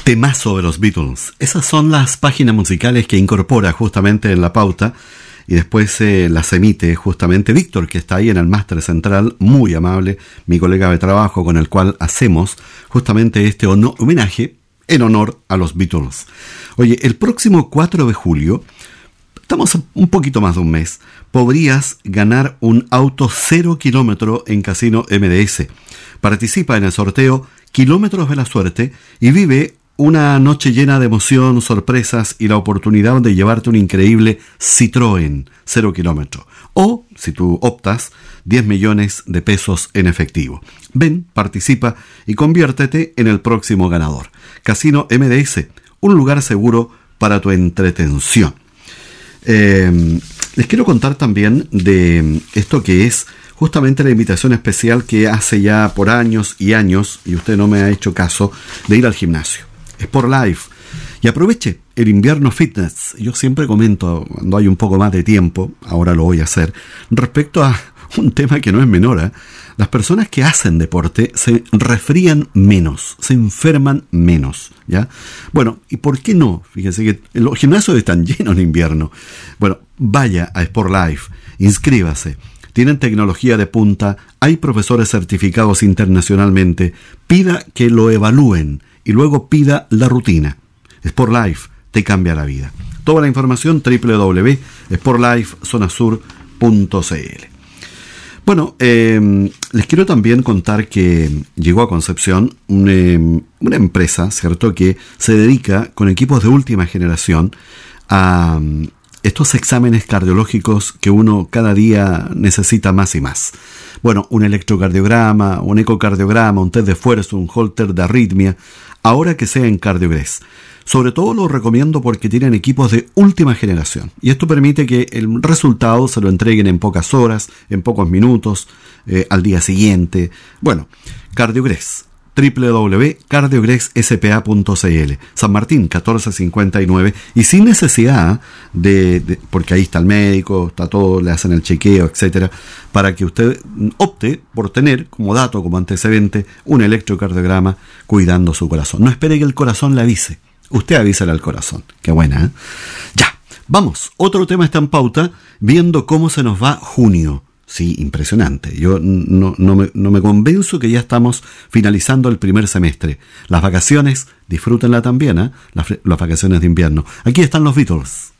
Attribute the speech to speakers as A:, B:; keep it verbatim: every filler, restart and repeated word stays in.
A: Temazo de los Beatles. Esas son las páginas musicales que incorpora justamente en la pauta y después eh, las emite justamente Víctor, que está ahí en el máster central, muy amable, mi colega de trabajo, con el cual hacemos justamente este honor, homenaje en honor a los Beatles. Oye, el próximo cuatro de julio, estamos un poquito más de un mes, podrías ganar un auto cero kilómetro en Casino M D S. Participa en el sorteo Kilómetros de la Suerte y vive una noche llena de emoción, sorpresas y la oportunidad de llevarte un increíble Citroën cero kilómetro. O, si tú optas, diez millones de pesos en efectivo. Ven, participa y conviértete en el próximo ganador. Casino M D S, un lugar seguro para tu entretención. Eh, les quiero contar también de esto que es justamente la invitación especial que hace ya por años y años, y usted no me ha hecho caso, de ir al gimnasio. Sport Life. Y aproveche el invierno fitness. Yo siempre comento cuando hay un poco más de tiempo, ahora lo voy a hacer, respecto a un tema que no es menor, ¿eh? Las personas que hacen deporte se resfrían menos, se enferman menos, ¿ya? Bueno, ¿y por qué no? Fíjense que los gimnasios están llenos en invierno. Bueno, vaya a Sport Life, inscríbase. Tienen tecnología de punta, hay profesores certificados internacionalmente. Pida que lo evalúen y luego pida la rutina. Sport Life te cambia la vida. Toda la información doble u doble u doble u punto sport life zona sur punto c l. Bueno, eh, les quiero también contar que llegó a Concepción una, una empresa, ¿cierto?, que se dedica con equipos de última generación a estos exámenes cardiológicos que uno cada día necesita más y más. Bueno, un electrocardiograma, un ecocardiograma, un test de esfuerzo, un holter de arritmia, ahora que sea en CardioGress. Sobre todo lo recomiendo porque tienen equipos de última generación y esto permite que el resultado se lo entreguen en pocas horas, en pocos minutos, eh, al día siguiente. Bueno, CardioGress, doble u doble u doble u punto cardiogress s p a punto c l, San Martín catorce cincuenta y nueve, y sin necesidad de, de, porque ahí está el médico, está todo, le hacen el chequeo, etcétera, para que usted opte por tener como dato, como antecedente, un electrocardiograma cuidando su corazón. No espere que el corazón le avise, usted avísale al corazón. Qué buena, ¿eh? Ya, vamos, otro tema está en pauta, viendo cómo se nos va junio. Sí, impresionante. Yo no, no, me, no me convenzo que ya estamos finalizando el primer semestre. Las vacaciones, disfrútenla también, ¿eh? Las, las vacaciones de invierno. Aquí están los Beatles.